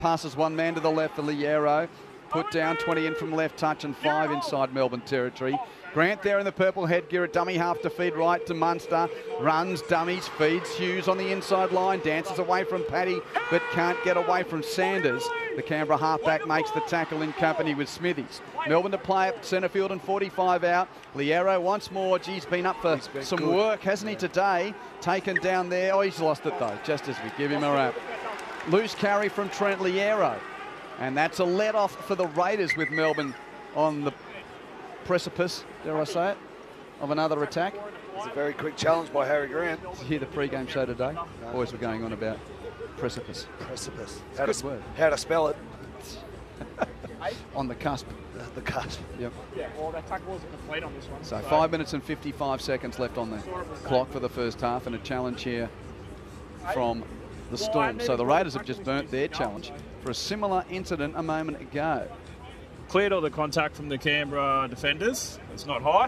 Passes one man to the left for Liero. Put down, 20 in from left touch and 5 inside Melbourne territory. Grant there in the purple headgear at dummy half to feed right to Munster. Runs, dummies, feeds Hughes on the inside line. Dances away from Paddy but can't get away from Sanders. The Canberra halfback makes the tackle in company with Smithies. Melbourne to play at centre field and 45 out. Liero once more. He's been up for some work, hasn't he, today? Taken down there. Oh, he's lost it though, just as we give him a wrap. Loose carry from Trent Liero. And that's a let-off for the Raiders with Melbourne on the precipice, dare I say it, of another attack. It's a very quick challenge by Harry Grant. Did you hear the pre-game show today? No. Boys were going on about precipice. Precipice. How to spell it. On the cusp. The cusp. Yep. Yeah, well, that tackle wasn't complete on this one. So 5 minutes and 55 seconds left on the clock for the first half, and a challenge here from the Storm. So the Raiders have just burnt their challenge for a similar incident a moment ago. Cleared all the contact from the Canberra defenders. It's not high.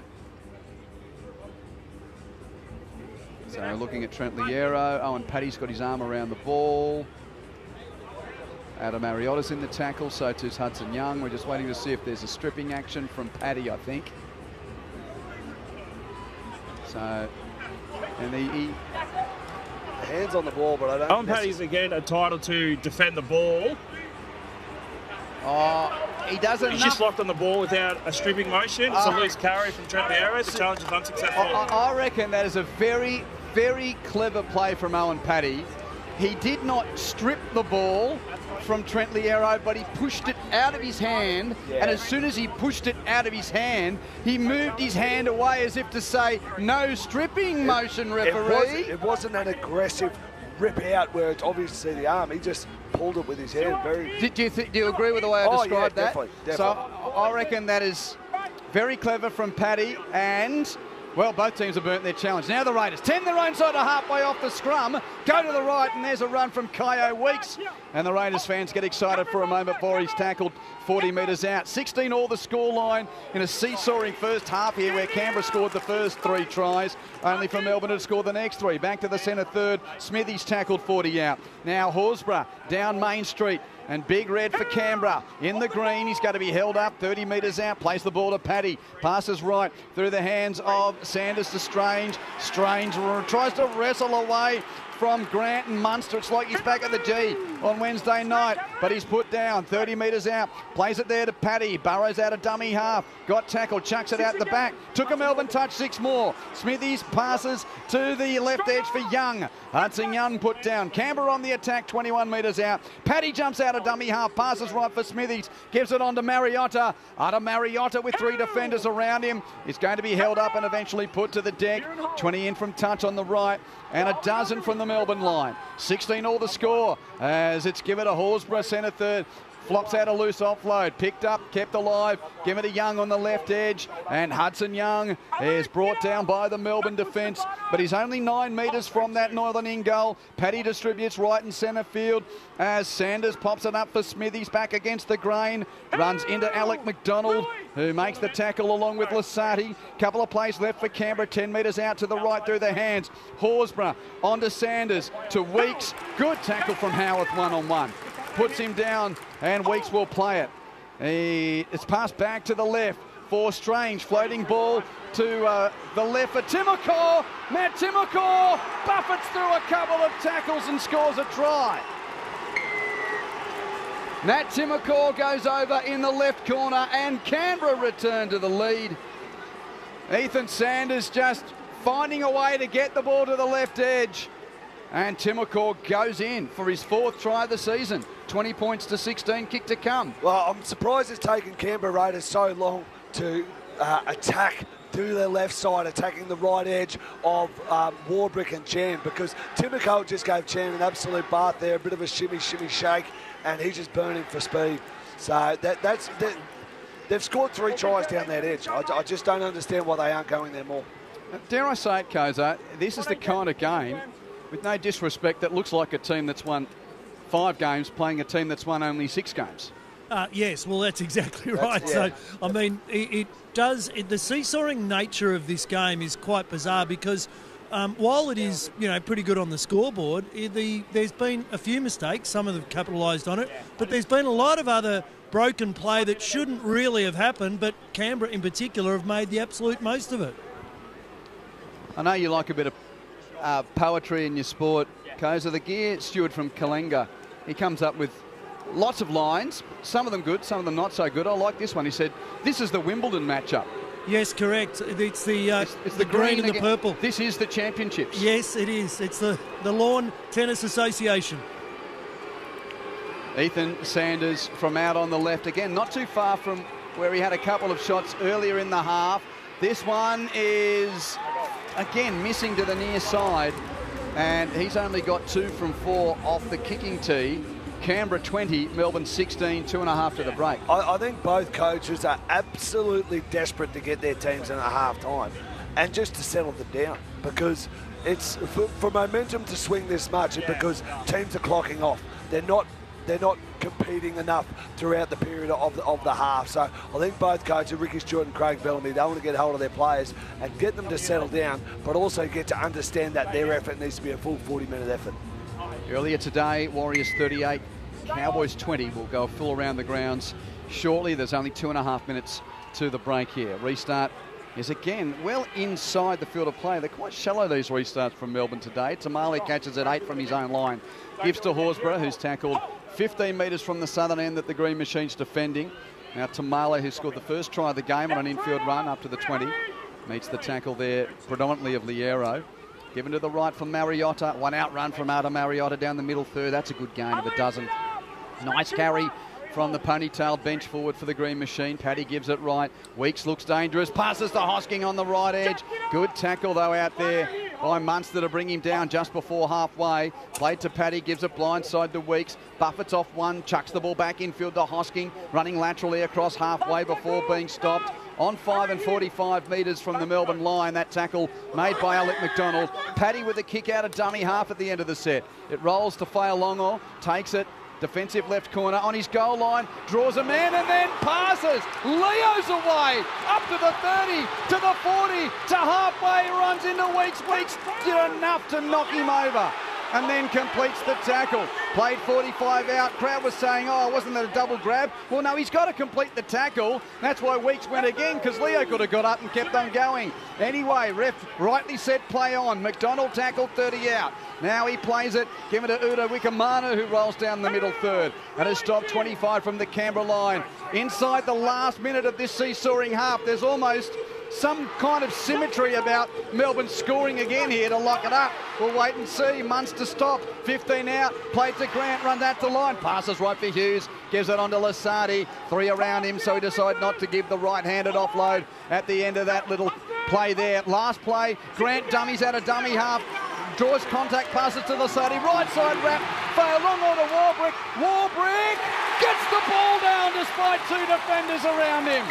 So looking at Trent Liero, Owen Paddy's got his arm around the ball. Adam Mariotta's in the tackle, so too's Hudson Young. We're just waiting to see if there's a stripping action from Paddy, I think. So, and he hands on the ball, but I don't... Owen Paddy's again entitled to defend the ball. Oh, he doesn't. He's just locked on the ball without a stripping motion. It's a loose carry from Trent Liero. The challenge is unsuccessful. I reckon that is a very, very clever play from Owen Paddy. He did not strip the ball from Trent Liero, but he pushed it out of his hand, and as soon as he pushed it out of his hand, he moved his hand away as if to say, no stripping motion, referee. It wasn't an aggressive rip out where it's obviously the arm. He just pulled it with his hand. Do you agree with the way I described that? Definitely. So I reckon that is very clever from Paddy, and well, both teams have burnt their challenge. Now the Raiders 10 their own side to halfway off the scrum. Go to the right, and there's a run from Kaio Weeks. And the Raiders fans get excited for a moment before he's tackled 40 metres out. 16 all the scoreline in a seesawing first half here where Canberra scored the first 3 tries, only for Melbourne to score the next 3. Back to the centre third. Smithies tackled 40 out. Now Horsburgh down Main Street. And Big Red for Canberra in the green. He's going to be held up 30 metres out. Plays the ball to Paddy. Passes right through the hands of Sanders to Strange. Strange tries to wrestle away from Grant and Munster. It's like he's back at the G on Wednesday night, but he's put down 30 metres out. Plays it there to Paddy. Burrows out a dummy half. Got tackled. Chucks it out the back. Took a Melbourne touch. 6 more. Smithies passes to the left edge for Young. Hudson Young put down. Canberra on the attack, 21 metres out. Paddy jumps out a dummy half. Passes right for Smithies. Gives it on to Mariotta. Mariotta with 3 defenders around him. Is going to be held up and eventually put to the deck. 20 in from touch on the right and a dozen from the Melbourne line. 16 all the score as it's given to Horsburgh centre third. Flops out a loose offload. Picked up, kept alive. Give it to Young on the left edge. And Hudson Young is brought down by the Melbourne defence. But he's only 9 metres from that Northern in goal. Paddy distributes right in centre field as Sanders pops it up for Smithies back against the grain. Runs into Alec McDonald, who makes the tackle along with Lasati. Couple of plays left for Canberra. 10 metres out to the right through the hands. Horsburgh onto Sanders to Weeks. Good tackle from Howarth one-on-one. Puts him down and Weeks will play it. It's passed back to the left for Strange. Floating ball to the left for Timokor. Matt Timokor buffets through a couple of tackles and scores a try. Matt Timokor goes over in the left corner and Canberra return to the lead. Ethan Sanders just finding a way to get the ball to the left edge. And Timokor goes in for his 4th try of the season. 20 points to 16, kick to come. Well, I'm surprised it's taken Canberra Raiders so long to attack to their left side, attacking the right edge of Warbrick and Chan, because Timokor just gave Chan an absolute bath there, a bit of a shimmy shake, and he's just burning for speed. So they've scored 3 tries down that edge. I just don't understand why they aren't going there more. Dare I say it, Koza, this is the kind of game, with no disrespect, that looks like a team that's won 5 games playing a team that's won only 6 games. Yes, well, that's exactly right. Yeah. So, I mean, it does... The seesawing nature of this game is quite bizarre because while it is, pretty good on the scoreboard, there's been a few mistakes. Some of them capitalised on it, but there's been a lot of other broken play that shouldn't really have happened, but Canberra in particular have made the absolute most of it. I know you like a bit of poetry in your sport, Koza. The gear steward from Kalenga, he comes up with lots of lines, some of them good, some of them not so good. I like this one. He said, "This is the Wimbledon matchup." Yes, correct. It's the green and the purple. This is the championships. Yes, it is. It's the Lawn Tennis Association. Ethan Sanders from out on the left. Again, not too far from where he had a couple of shots earlier in the half. This one is, again, missing to the near side. And he's only got 2 from 4 off the kicking tee. Canberra 20, Melbourne 16, 2.5 to the break. I think both coaches are absolutely desperate to get their teams in at half-time and just to settle them down, because it's for momentum to swing this much, and because teams are clocking off. They're not competing enough throughout the period of the half. So I think both coaches, Ricky Stewart and Craig Bellamy, they want to get hold of their players and get them to settle down, but also get to understand that their effort needs to be a full 40-minute effort. Earlier today, Warriors 38, Cowboys 20 will go full around the grounds shortly. There's only 2.5 minutes to the break here. Restart is again well inside the field of play. They're quite shallow, these restarts from Melbourne today. Tamale catches at 8 from his own line. Gives to Horsburgh, who's tackled 15 metres from the southern end that the Green Machine's defending. Now Tamale, who scored the first try of the game on an infield run up to the 20, meets the tackle there predominantly of Liero. Given to the right from Mariota. One out run from Arda Mariota down the middle third. That's a good gain of a dozen. Nice carry from the ponytail bench forward for the Green Machine. Paddy gives it right. Weeks looks dangerous. Passes to Hosking on the right edge. Good tackle, though, out there by Munster to bring him down just before halfway. Played to Paddy, gives it blindside to Weeks. Buffets off one, chucks the ball back infield to Hosking, running laterally across halfway before being stopped. On 5 and 45 metres from the Melbourne line, that tackle made by Alec McDonald. Paddy with a kick out of dummy half at the end of the set. It rolls to Fa'alongo, takes it, defensive left corner on his goal line, draws a man and then passes. Leo's away, up to the 30, to the 40, to halfway, runs into Weeks. Weeks did enough to knock him over and then completes the tackle. Played 45 out. Crowd was saying, oh, wasn't that a double grab? Well, no, he's got to complete the tackle. That's why Weeks went again, because Leo could have got up and kept on going. Anyway, ref rightly said play on. McDonald tackled 30 out. Now he plays it, give it to Udo Wikamanu, who rolls down the middle third. And has stopped 25 from the Canberra line. Inside the last minute of this seesawing half, there's almost some kind of symmetry about Melbourne scoring again here to lock it up. We'll wait and see. Munster stop. 15 out. Played to Grant. Runs out the line. Passes right for Hughes. Gives it on to Lasardi. 3 around him, so he decided not to give the right-handed offload at the end of that little play there. Last play, Grant dummies out of dummy half. Draws contact, passes to Lasardi. Right side wrap. Fa'alongo to Warbrick. Warbrick gets the ball down despite 2 defenders around him.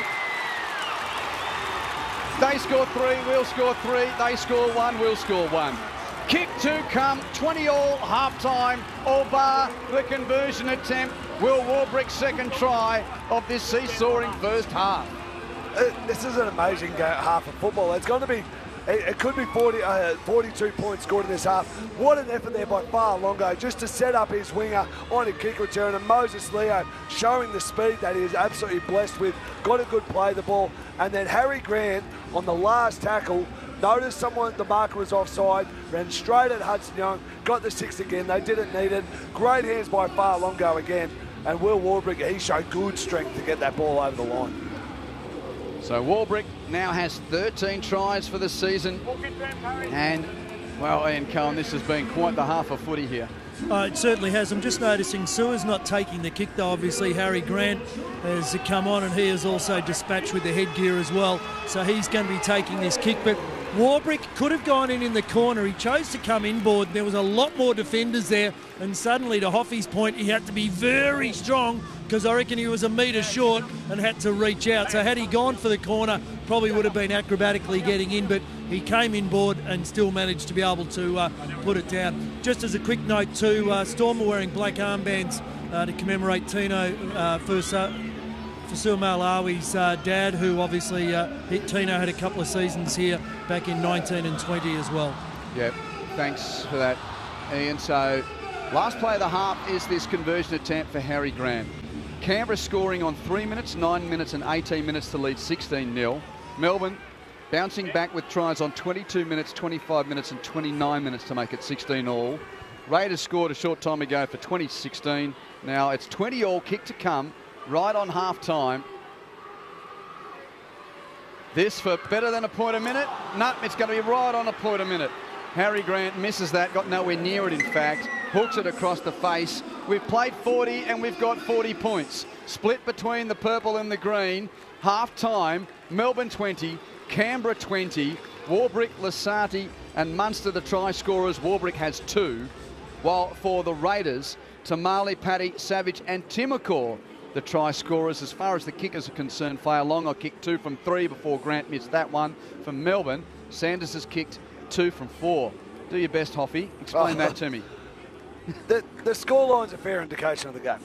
They score 3, we'll score 3. They score 1, we'll score 1. Kick to come, 20 all, half-time, all bar the conversion attempt. Will Warbrick's second try of this seesawing first half. This is an amazing half of football. It's going to be, it could be 42 points scored in this half. What an effort there by Fa'alongo just to set up his winger on a kick return, and Moses Leo showing the speed that he is absolutely blessed with. Got a good play the ball, and then Harry Grant on the last tackle noticed the marker was offside, ran straight at Hudson Young, got the 6 again. They didn't need it. Great hands by Fa'alongo again, and Will Warbrick, he showed good strength to get that ball over the line. So Warbrick now has 13 tries for the season, and well, Ian Cohen, this has been quite the half of footy here. It certainly has. I'm just noticing Sua's not taking the kick, though. Obviously, Harry Grant has come on, and he is also dispatched with the headgear as well. So he's going to be taking this kick. But Warbrick could have gone in the corner. He chose to come inboard. There was a lot more defenders there. And suddenly, to Hoffy's point, he had to be very strong, because I reckon he was a metre short and had to reach out. So had he gone for the corner, probably would have been acrobatically getting in. But he came inboard and still managed to be able to put it down. Just as a quick note too, Storm are wearing black armbands to commemorate Tino for Malawi's dad, who obviously Tino had a couple of seasons here back in 19 and 20 as well. Yep, thanks for that, Ian. So, last play of the half is this conversion attempt for Harry Grant. Canberra scoring on 3 minutes, 9 minutes and 18 minutes to lead 16-0. Melbourne bouncing back with tries on 22 minutes, 25 minutes and 29 minutes to make it 16-all. Raiders scored a short time ago for 2016. Now it's 20-all, kick to come, right on half-time. This for better than a point a minute? No, it's going to be right on a point a minute. Harry Grant misses that, got nowhere near it in fact, hooks it across the face. We've played 40 and we've got 40 points. Split between the purple and the green. Half-time, Melbourne 20, Canberra 20, Warbrick, Lasati and Munster the try scorers. Warbrick has 2, while for the Raiders, Tamale, Paddy, Savage and Timokor the try scorers. As far as the kickers are concerned, Fa'alonga kicked 2 from 3 before Grant missed that one. For Melbourne, Sanders has kicked 2 from 4. Do your best, Hoffy. Explain that to me. The scoreline's a fair indication of the game.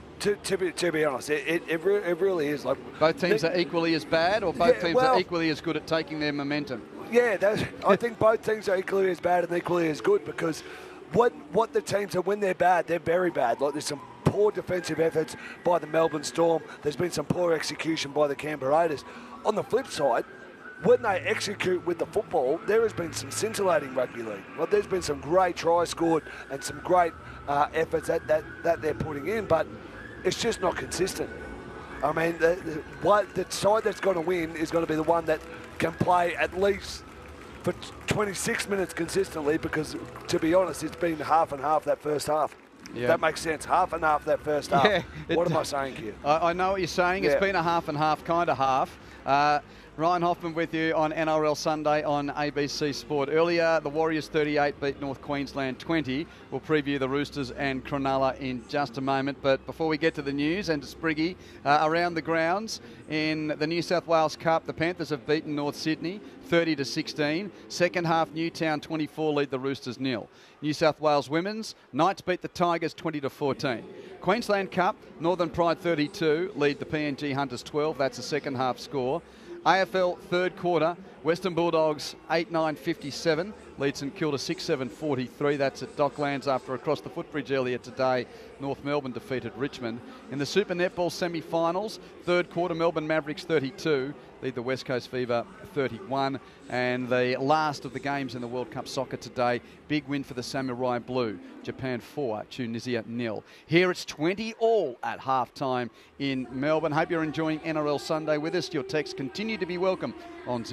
To be honest, it really is. Like both teams are equally as bad, or both teams are equally as good at taking their momentum? Yeah, I think both teams are equally as bad and equally as good, because what the teams are, when they're bad, they're very bad. Like there's some poor defensive efforts by the Melbourne Storm. There's been some poor execution by the Canberra Raiders. On the flip side, when they execute with the football, there has been some scintillating rugby league. Well, there's been some great tries scored and some great efforts that they're putting in, but it's just not consistent. I mean, the side that's going to win is going to be the one that can play at least for 26 minutes consistently, because, to be honest, it's been half and half that first half. Yeah. That makes sense. Half and half that first half. Yeah, what am I saying here? I know what you're saying. Yeah. It's been a half and half kind of half. Ryan Hoffman with you on NRL Sunday on ABC Sport. Earlier, the Warriors 38 beat North Queensland 20. We'll preview the Roosters and Cronulla in just a moment. But before we get to the news and to Spriggy, around the grounds in the New South Wales Cup, the Panthers have beaten North Sydney 30-16. Second half, Newtown 24 lead the Roosters 0. New South Wales Women's, Knights beat the Tigers 20-14. Queensland Cup, Northern Pride 32 lead the PNG Hunters 12. That's a second half score. AFL third quarter, Western Bulldogs 8-9-57, lead St Kilda 6-7-43. That's at Docklands after across the footbridge earlier today. North Melbourne defeated Richmond. In the Super Netball semi-finals, third quarter, Melbourne Mavericks 32, lead the West Coast Fever 31. And the last of the games in the World Cup soccer today, big win for the Samurai Blue. Japan 4, Tunisia 0. Here it's 20-all at halftime in Melbourne. Hope you're enjoying NRL Sunday with us. Your texts continue to be welcome on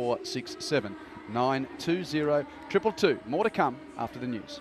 0467 920 222. More to come after the news.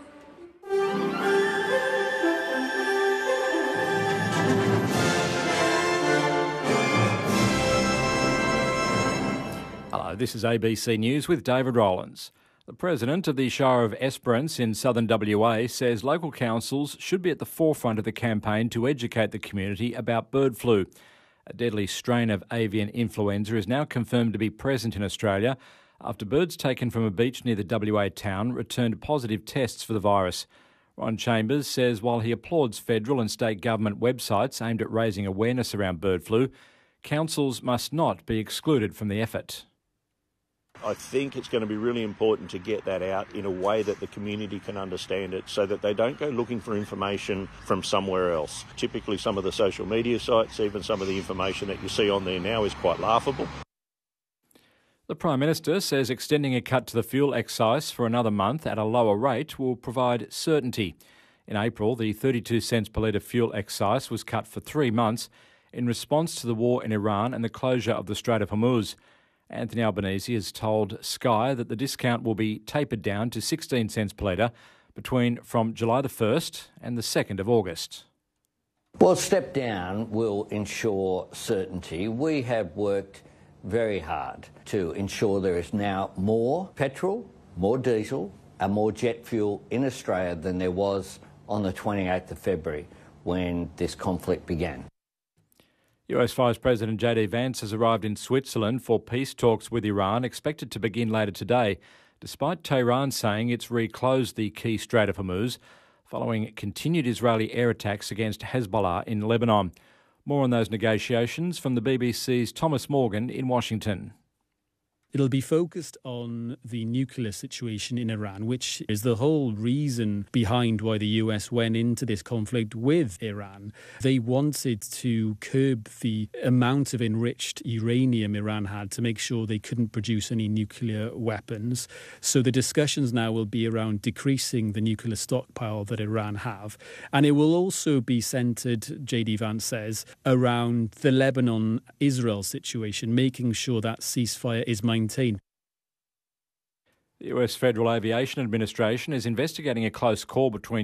Hello, this is ABC News with David Rowlands. The President of the Shire of Esperance in southern WA says local councils should be at the forefront of the campaign to educate the community about bird flu. A deadly strain of avian influenza is now confirmed to be present in Australia after birds taken from a beach near the WA town returned positive tests for the virus. Ron Chambers says while he applauds federal and state government websites aimed at raising awareness around bird flu, councils must not be excluded from the effort. I think it's going to be really important to get that out in a way that the community can understand it, so that they don't go looking for information from somewhere else. Typically some of the social media sites, even some of the information that you see on there now is quite laughable. The Prime Minister says extending a cut to the fuel excise for another month at a lower rate will provide certainty. In April, the 32 cents per litre fuel excise was cut for 3 months in response to the war in Iran and the closure of the Strait of Hormuz. Anthony Albanese has told Sky that the discount will be tapered down to 16 cents per litre from July the 1st and the 2nd of August. Well, step down will ensure certainty. We have worked very hard to ensure there is now more petrol, more diesel and more jet fuel in Australia than there was on the 28th of February when this conflict began. US Vice President JD Vance has arrived in Switzerland for peace talks with Iran, expected to begin later today, despite Tehran saying it's reclosed the key Strait of Hormuz following continued Israeli air attacks against Hezbollah in Lebanon. More on those negotiations from the BBC's Thomas Morgan in Washington. It'll be focused on the nuclear situation in Iran, which is the whole reason behind why the US went into this conflict with Iran. They wanted to curb the amount of enriched uranium Iran had to make sure they couldn't produce any nuclear weapons. So the discussions now will be around decreasing the nuclear stockpile that Iran have. And it will also be centred, J.D. Vance says, around the Lebanon-Israel situation, making sure that ceasefire is maintained. The US Federal Aviation Administration is investigating a close call between